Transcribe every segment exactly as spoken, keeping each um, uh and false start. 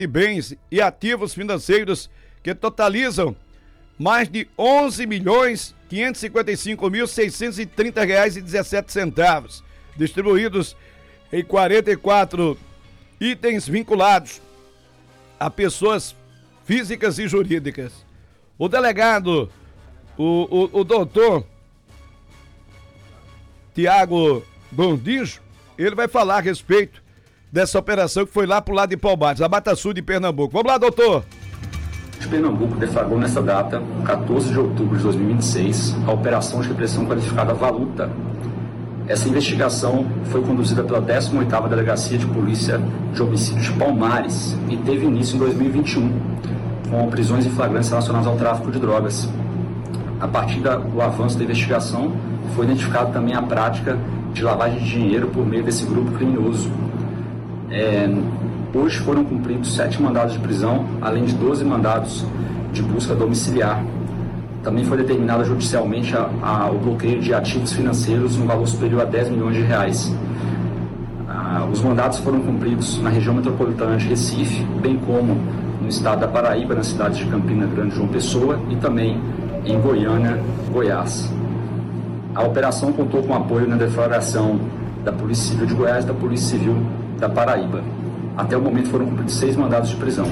de bens e ativos financeiros que totalizam mais de onze milhões quinhentos e cinquenta e cinco mil seiscentos e trinta reais e dezessete centavos, distribuídos em quarenta e quatro itens vinculados a pessoas físicas e jurídicas. O delegado, o, o, o doutor Tiago Gondinjo, ele vai falar a respeito dessa operação que foi lá pro lado de Palmares, a Mata Sul de Pernambuco. Vamos lá, doutor! De Pernambuco deflagrou nessa data, quatorze de outubro de dois mil e vinte e seis, a Operação de Repressão Qualificada Valuta. Essa investigação foi conduzida pela décima oitava Delegacia de Polícia de Homicídio de Palmares e teve início em dois mil e vinte e um, com prisões em flagrantes relacionadas ao tráfico de drogas. A partir do avanço da investigação, foi identificada também a prática de lavagem de dinheiro por meio desse grupo criminoso. É, hoje foram cumpridos sete mandados de prisão, além de doze mandados de busca domiciliar. Também foi determinado judicialmente a, a, o bloqueio de ativos financeiros no valor superior a dez milhões de reais. Ah, os mandados foram cumpridos na região metropolitana de Recife, bem como no estado da Paraíba, nas cidades de Campina Grande e João Pessoa, e também em Goiânia, Goiás. A operação contou com apoio na deflagração da Polícia Civil de Goiás e da Polícia Civil da Paraíba. Até o momento foram cumpridos seis mandados de prisão.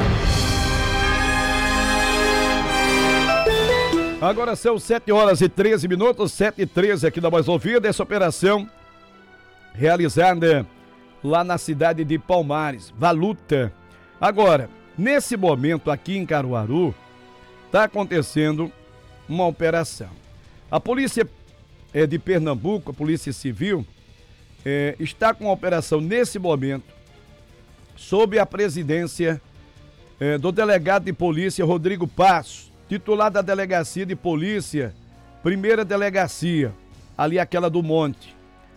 Agora são sete horas e treze minutos, sete e treze aqui da Mais Ouvida, essa operação realizada lá na cidade de Palmares, Valuta. Agora, nesse momento aqui em Caruaru, está acontecendo uma operação. A polícia é, de Pernambuco, a Polícia Civil, é, está com uma operação nesse momento sob a presidência é, do delegado de polícia Rodrigo Passos, titular da Delegacia de Polícia, primeira delegacia, ali aquela do Monte.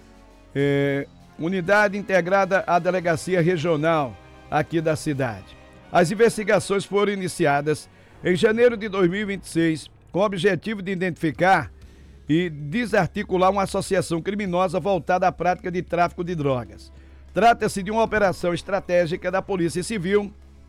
É, unidade integrada à Delegacia Regional aqui da cidade. As investigações foram iniciadas em janeiro de dois mil e vinte e seis, com o objetivo de identificar e desarticular uma associação criminosa voltada à prática de tráfico de drogas. Trata-se de uma operação estratégica da Polícia Civil,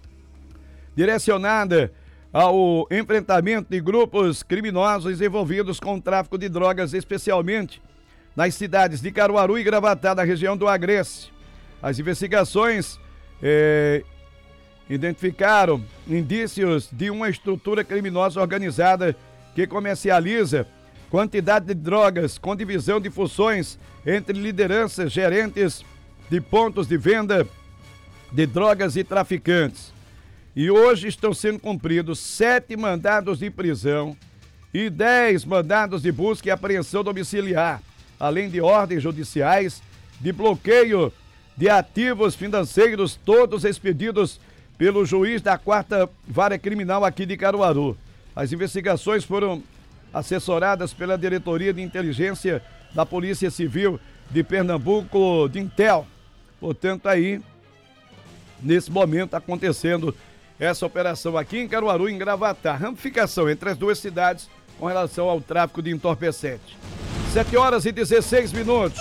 direcionada ao enfrentamento de grupos criminosos envolvidos com o tráfico de drogas, especialmente nas cidades de Caruaru e Gravatá, da região do Agreste. As investigações eh, identificaram indícios de uma estrutura criminosa organizada que comercializa quantidade de drogas com divisão de funções entre lideranças, gerentes de pontos de venda de drogas e traficantes. E hoje estão sendo cumpridos sete mandados de prisão e dez mandados de busca e apreensão domiciliar, além de ordens judiciais de bloqueio de ativos financeiros, todos expedidos pelo juiz da quarta Vara Criminal aqui de Caruaru. As investigações foram assessoradas pela Diretoria de Inteligência da Polícia Civil de Pernambuco, de Intel. Portanto, aí, nesse momento, acontecendo essa operação aqui em Caruaru, em Gravatá. Ramificação entre as duas cidades com relação ao tráfico de entorpecentes. sete horas e dezesseis minutos.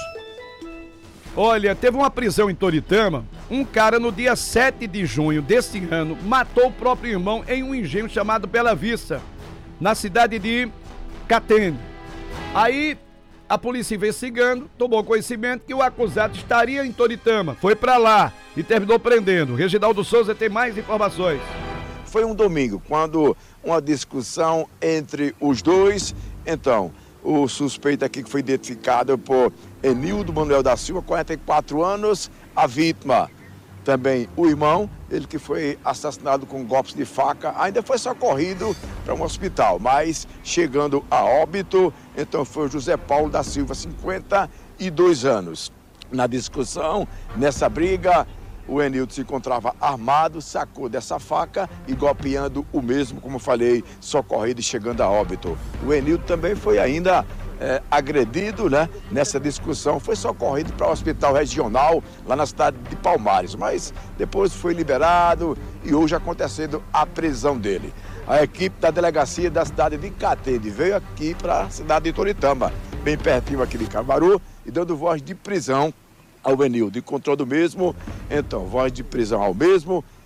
Olha, teve uma prisão em Toritama. Um cara, no dia sete de junho deste ano, matou o próprio irmão em um engenho chamado Bela Vista, na cidade de Catende. Aí, a polícia investigando, tomou conhecimento que o acusado estaria em Toritama. Foi pra lá e terminou prendendo. Reginaldo Souza tem mais informações. Foi um domingo, quando uma discussão entre os dois. Então, o suspeito aqui que foi identificado por Enildo Manuel da Silva, quarenta e quatro anos, a vítima. Também o irmão, ele que foi assassinado com golpes de faca, ainda foi socorrido para um hospital, mas chegando a óbito, então foi o José Paulo da Silva, cinquenta e dois anos. Na discussão, nessa briga, o Enildo se encontrava armado, sacou dessa faca e golpeando o mesmo, como falei, socorrido e chegando a óbito. O Enildo também foi ainda é, agredido, né, nessa discussão, foi socorrido para o hospital regional lá na cidade de Palmares, mas depois foi liberado e hoje acontecendo a prisão dele. A equipe da delegacia da cidade de Catende veio aqui para a cidade de Toritama, bem pertinho aqui de Caruaru, e dando voz de prisão ao Enildo. Encontrou do mesmo, então, voz de prisão ao mesmo